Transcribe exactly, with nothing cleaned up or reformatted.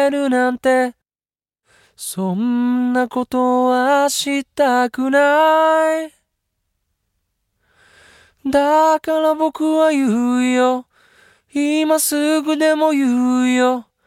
れるなんて、そんなことはしたくない。だから僕は言うよ、今すぐでも言うよ。